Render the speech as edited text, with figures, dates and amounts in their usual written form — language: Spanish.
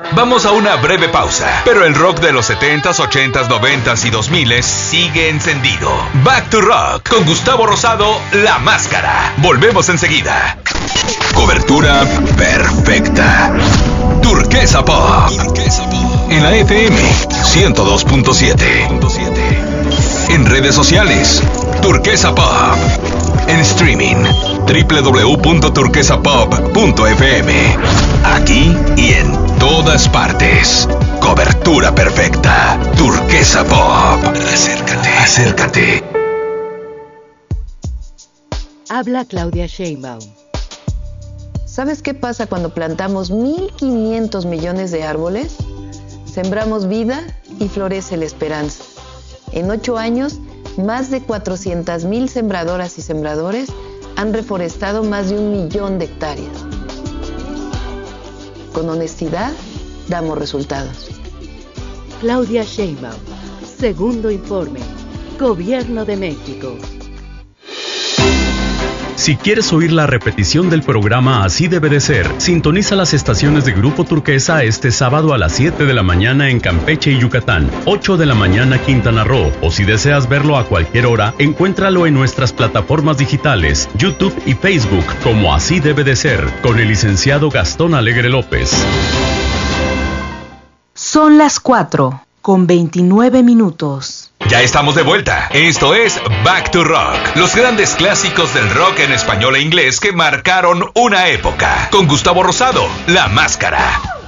Vamos a una breve pausa, pero el rock de los 70s, 80s, 90s y 2000s sigue encendido. Back to Rock con Gustavo Rosado, La Máscara. Volvemos enseguida. Cobertura perfecta. Turquesa Pop. En la FM 102.7. En redes sociales, Turquesa Pop. En streaming, www.turquesapop.fm. Aquí y en todas partes. Cobertura perfecta. Turquesa Pop. Acércate. Habla Claudia Sheinbaum. ¿Sabes qué pasa cuando plantamos 1.500 millones de árboles? Sembramos vida y florece la esperanza. En 8 años, más de 400,000 sembradoras y sembradores han reforestado más de 1 millón de hectáreas. Con honestidad, damos resultados. Claudia Sheinbaum, segundo informe, Gobierno de México. Si quieres oír la repetición del programa Así debe de ser, sintoniza las estaciones de Grupo Turquesa este sábado a las 7 de la mañana en Campeche y Yucatán, 8 de la mañana Quintana Roo, o si deseas verlo a cualquier hora, encuéntralo en nuestras plataformas digitales, YouTube y Facebook, como Así debe de ser, con el licenciado Gastón Alegre López. Son las 4:29. Ya estamos de vuelta. Esto es Back to Rock. Los grandes clásicos del rock en español e inglés que marcaron una época. Con Gustavo Rosado, La Máscara.